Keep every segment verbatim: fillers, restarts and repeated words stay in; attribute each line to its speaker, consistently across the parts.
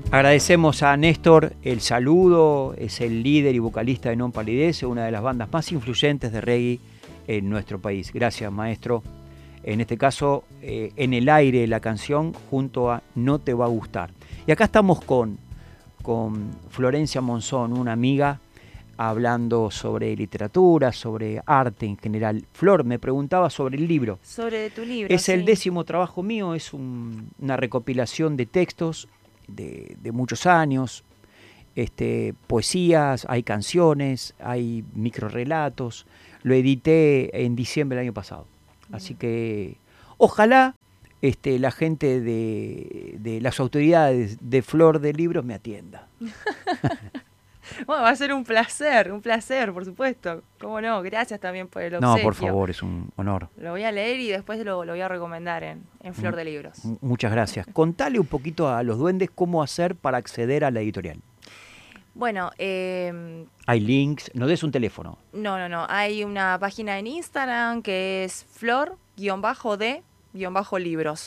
Speaker 1: Agradecemos a Néstor el saludo, es el líder y vocalista de Non Palidece, una de las bandas más influyentes de reggae en nuestro país. Gracias, maestro. En este caso, eh, En el aire, la canción junto a No te va a gustar. Y acá estamos con, con Florencia Monzón, una amiga, hablando sobre literatura, sobre arte en general. Flor, me preguntaba sobre el libro.
Speaker 2: Sobre tu libro,
Speaker 1: Es
Speaker 2: sí.
Speaker 1: el décimo trabajo mío, es un, una recopilación de textos de, de muchos años, este, poesías, hay canciones, hay microrelatos. Lo edité en diciembre del año pasado. Bien. Así que ojalá este, la gente de, de las autoridades de Flor de Libros me atienda.
Speaker 2: Bueno, va a ser un placer, un placer, por supuesto. ¿Cómo no? Gracias también por el obsequio.
Speaker 1: No, por favor, es un honor.
Speaker 2: Lo voy a leer y después lo, lo voy a recomendar en, en Flor de Libros.
Speaker 1: Muchas gracias. Contale un poquito a los duendes cómo hacer para acceder a la editorial.
Speaker 2: Bueno, eh,
Speaker 1: hay links, no des un teléfono.
Speaker 2: No, no, no. Hay una página en Instagram que es flor-de-libros.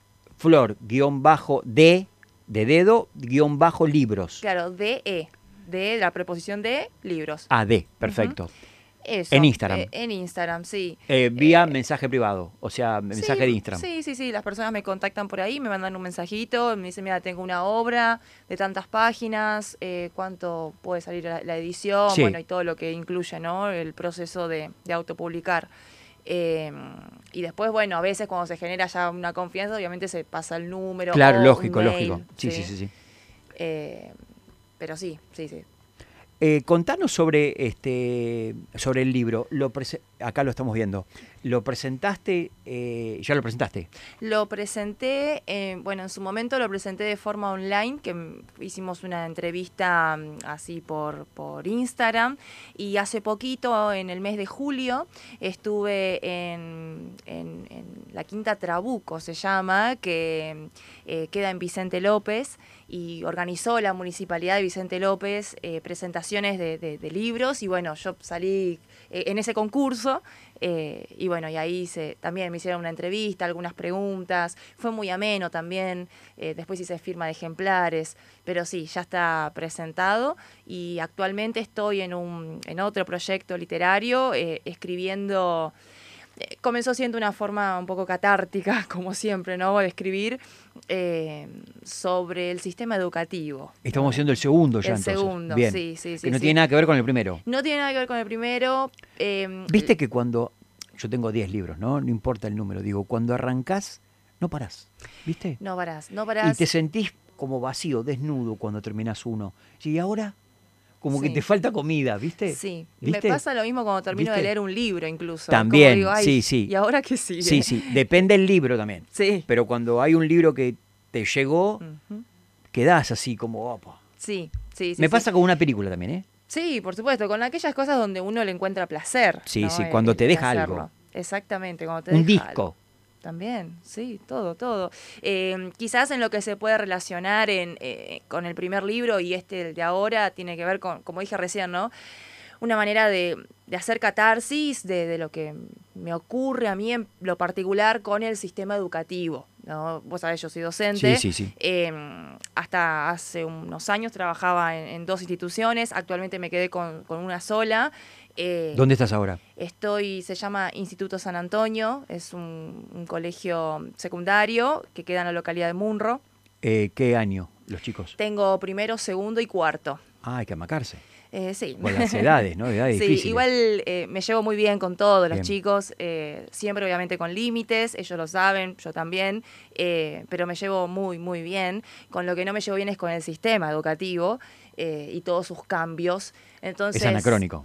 Speaker 1: Flor-de, de dedo, guión bajo libros.
Speaker 2: Claro, de-e. De la preposición de libros.
Speaker 1: Ah, de, perfecto. Uh-huh.
Speaker 2: Eso.
Speaker 1: En Instagram.
Speaker 2: Eh, en Instagram, sí.
Speaker 1: Eh, vía
Speaker 2: eh,
Speaker 1: mensaje privado, o sea, mensaje
Speaker 2: sí,
Speaker 1: de Instagram.
Speaker 2: Sí, sí, sí. Las personas me contactan por ahí, me mandan un mensajito, me dicen, mira, tengo una obra de tantas páginas, eh, cuánto puede salir la, la edición, sí. Bueno, y todo lo que incluye, ¿no? El proceso de, de autopublicar. Eh, y después, bueno, a veces cuando se genera ya una confianza, obviamente se pasa el número.
Speaker 1: Claro,
Speaker 2: o
Speaker 1: lógico,
Speaker 2: un mail,
Speaker 1: lógico. Sí, sí, sí, sí.
Speaker 2: Eh, pero sí, sí, sí.
Speaker 1: Eh, contanos sobre este sobre el libro. Lo acá lo estamos viendo. ¿Lo presentaste? Eh, ¿Ya lo presentaste?
Speaker 2: Lo presenté, eh, bueno, en su momento lo presenté de forma online, que hicimos una entrevista así por, por Instagram, y hace poquito, en el mes de julio, estuve en, en, en la Quinta Trabuco, se llama, que eh, queda en Vicente López, y organizó la Municipalidad de Vicente López eh, presentaciones de, de, de libros, y bueno, yo salí eh, en ese concurso, eh, y bueno, y ahí se, también me hicieron una entrevista, algunas preguntas, fue muy ameno también, eh, después hice firma de ejemplares, pero sí, ya está presentado, y actualmente estoy en, un, en otro proyecto literario, eh, escribiendo. Comenzó siendo una forma un poco catártica, como siempre, ¿no? De escribir eh, sobre el sistema educativo.
Speaker 1: Estamos haciendo el segundo ya,
Speaker 2: el
Speaker 1: entonces.
Speaker 2: El segundo,
Speaker 1: Bien.
Speaker 2: sí, sí, sí.
Speaker 1: Que no
Speaker 2: sí.
Speaker 1: tiene nada que ver con el primero.
Speaker 2: No tiene nada que ver con el primero. Eh,
Speaker 1: Viste que cuando... Yo tengo diez libros, ¿no? No importa el número. Digo, cuando arrancás, no parás. ¿Viste?
Speaker 2: No parás, no parás.
Speaker 1: Y te sentís como vacío, desnudo cuando terminás uno. Y ahora... Como
Speaker 2: sí.
Speaker 1: que te falta comida, ¿viste?
Speaker 2: Sí,
Speaker 1: ¿Viste?
Speaker 2: Me pasa lo mismo cuando termino
Speaker 1: ¿Viste?
Speaker 2: de leer un libro incluso.
Speaker 1: También,
Speaker 2: digo,
Speaker 1: sí, sí.
Speaker 2: ¿Y ahora qué sigue?
Speaker 1: Sí, sí, depende del libro también.
Speaker 2: Sí.
Speaker 1: Pero cuando hay un libro que te llegó, uh-huh. quedás así como, opa.
Speaker 2: Sí, sí, sí.
Speaker 1: Me
Speaker 2: sí.
Speaker 1: pasa con una película también, ¿eh?
Speaker 2: Sí, por supuesto, con aquellas cosas donde uno le encuentra placer.
Speaker 1: Sí,
Speaker 2: ¿no?
Speaker 1: sí,
Speaker 2: el,
Speaker 1: cuando
Speaker 2: el
Speaker 1: te deja
Speaker 2: hacerlo.
Speaker 1: algo.
Speaker 2: Exactamente, cuando te
Speaker 1: un
Speaker 2: deja
Speaker 1: disco.
Speaker 2: Algo. También, sí, todo, todo. Eh, quizás en lo que se puede relacionar en, eh, con el primer libro y este el de ahora tiene que ver con, como dije recién, ¿no? Una manera de, de hacer catarsis de, de lo que me ocurre a mí en lo particular con el sistema educativo, ¿no? Vos sabés, yo soy docente.
Speaker 1: Sí, sí, sí.
Speaker 2: Eh, hasta hace unos años trabajaba en, en dos instituciones, actualmente me quedé con, con una sola. Eh,
Speaker 1: ¿Dónde estás ahora?
Speaker 2: Estoy, se llama Instituto San Antonio, es un, un colegio secundario que queda en la localidad de Munro.
Speaker 1: Eh, ¿Qué año los chicos?
Speaker 2: Tengo primero, segundo y cuarto.
Speaker 1: Ah, hay que amacarse.
Speaker 2: Eh, sí.
Speaker 1: Con las edades, ¿no? Edades
Speaker 2: sí,
Speaker 1: difíciles.
Speaker 2: Igual eh, me llevo muy bien con todos los
Speaker 1: bien.
Speaker 2: chicos, eh, siempre obviamente con límites, ellos lo saben, yo también, eh, pero me llevo muy, muy bien. Con lo que no me llevo bien es con el sistema educativo eh, y todos sus cambios. Entonces,
Speaker 1: es anacrónico.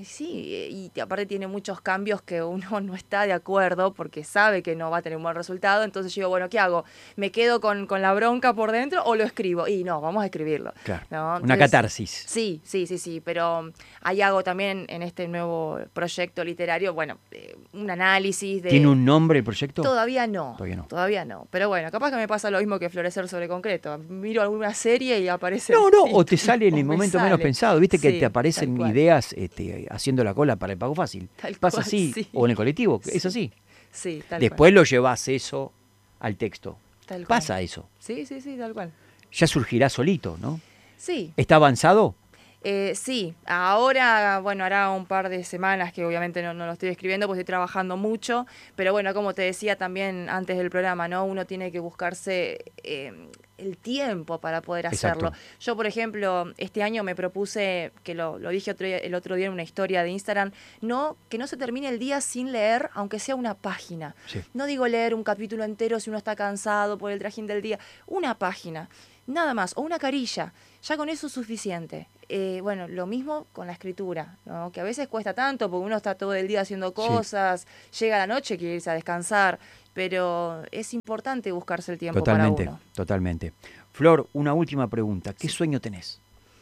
Speaker 2: Sí, y aparte tiene muchos cambios que uno no está de acuerdo porque sabe que no va a tener un buen resultado. Entonces yo digo, bueno, ¿qué hago? ¿Me quedo con, con la bronca por dentro o lo escribo? Y no, vamos a escribirlo.
Speaker 1: Claro,
Speaker 2: ¿no? Entonces,
Speaker 1: una catarsis.
Speaker 2: Sí, sí, sí, sí, pero ahí hago también en este nuevo proyecto literario, bueno, eh, un análisis de...
Speaker 1: ¿Tiene un nombre el proyecto?
Speaker 2: Todavía no,
Speaker 1: todavía no.
Speaker 2: Todavía no. Pero bueno, capaz que me pasa lo mismo que Florecer sobre concreto. Miro alguna serie y aparece...
Speaker 1: No, no, o te sale en el momento
Speaker 2: sale.
Speaker 1: menos pensado. Viste que
Speaker 2: sí,
Speaker 1: te aparecen ideas este, haciendo la cola para el pago fácil.
Speaker 2: Tal
Speaker 1: Pasa
Speaker 2: cual,
Speaker 1: así,
Speaker 2: sí.
Speaker 1: o en el colectivo,
Speaker 2: Sí.
Speaker 1: es así.
Speaker 2: Sí, tal
Speaker 1: Después
Speaker 2: cual.
Speaker 1: lo llevas eso al texto.
Speaker 2: Tal cual.
Speaker 1: Pasa eso.
Speaker 2: Sí, sí, sí, tal cual.
Speaker 1: ya surgirá solito, ¿no?
Speaker 2: Sí.
Speaker 1: ¿Está avanzado?
Speaker 2: Eh, sí, ahora, bueno, hará un par de semanas que obviamente no, no lo estoy escribiendo porque estoy trabajando mucho, pero bueno, como te decía también antes del programa, ¿no? Uno tiene que buscarse eh, el tiempo para poder hacerlo.
Speaker 1: Exacto.
Speaker 2: Yo, por ejemplo, este año me propuse, que lo, lo dije otro día- el otro día en una historia de Instagram, no, que no se termine el día sin leer, aunque sea una página.
Speaker 1: Sí.
Speaker 2: No digo leer un capítulo entero si uno está cansado por el trajín del día, una página. Nada más, o una carilla, ya con eso es suficiente. Eh, bueno, lo mismo con la escritura, ¿no? Que a veces cuesta tanto porque uno está todo el día haciendo cosas, sí. Llega la noche, quiere irse a descansar, pero es importante buscarse el tiempo
Speaker 1: Totalmente,
Speaker 2: para uno.
Speaker 1: Totalmente. Flor, una última pregunta. ¿Qué
Speaker 2: Sí.
Speaker 1: sueño tenés?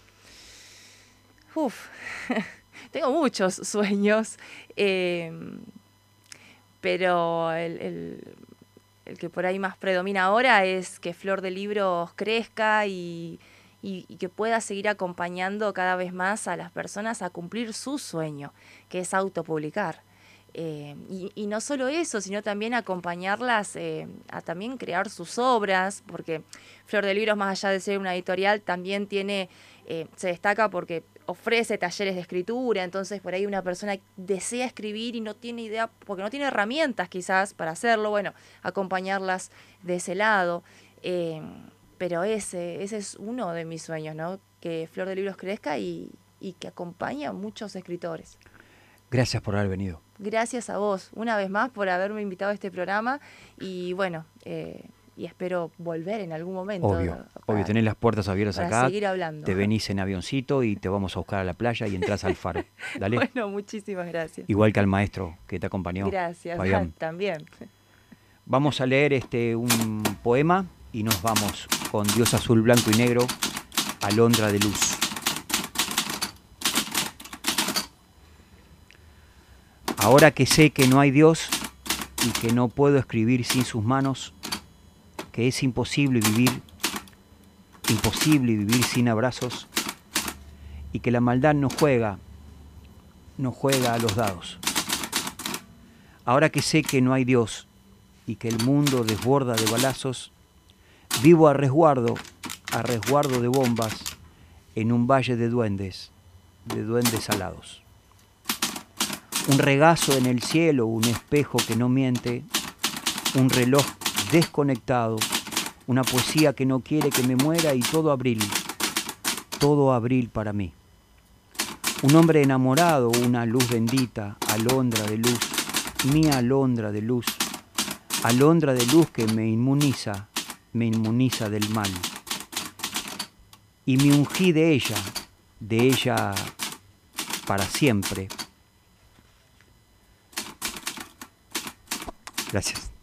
Speaker 2: Uf, tengo muchos sueños, eh, pero el... el el que por ahí más predomina ahora es que Flor de Libros crezca y, y, y que pueda seguir acompañando cada vez más a las personas a cumplir su sueño, que es autopublicar. Eh, y, y no solo eso, sino también acompañarlas eh, a también crear sus obras, porque Flor de Libros, más allá de ser una editorial, también tiene, eh, se destaca porque ofrece talleres de escritura, entonces por ahí una persona desea escribir y no tiene idea, porque no tiene herramientas quizás para hacerlo, bueno, acompañarlas de ese lado. Eh, pero ese, ese es uno de mis sueños, ¿no? Que Flor de Libros crezca y, y que acompañe a muchos escritores.
Speaker 1: Gracias por haber venido.
Speaker 2: Gracias a vos, una vez más, por haberme invitado a este programa y bueno, eh, y espero volver en algún momento.
Speaker 1: Obvio,
Speaker 2: para,
Speaker 1: obvio, tenés las puertas abiertas
Speaker 2: para
Speaker 1: acá,
Speaker 2: seguir hablando.
Speaker 1: te venís en avioncito y te vamos a buscar a la playa y entras al faro. Dale.
Speaker 2: Bueno, muchísimas gracias.
Speaker 1: Igual que al maestro que te acompañó.
Speaker 2: Gracias,
Speaker 1: Fabián.
Speaker 2: también.
Speaker 1: Vamos a leer este un poema y nos vamos con Dios azul, blanco y negro, Alondra de luz. Ahora que sé que no hay Dios y que no puedo escribir sin sus manos, que es imposible vivir, imposible vivir sin abrazos, y que la maldad no juega, no juega a los dados. Ahora que sé que no hay Dios y que el mundo desborda de balazos, vivo a resguardo, a resguardo de bombas, en un valle de duendes, de duendes alados. Un regazo en el cielo, un espejo que no miente, un reloj desconectado, una poesía que no quiere que me muera y todo abril, todo abril para mí. Un hombre enamorado, una luz bendita, alondra de luz, mi alondra de luz, alondra de luz que me inmuniza, me inmuniza del mal. Y me ungí de ella, de ella para siempre. Gracias.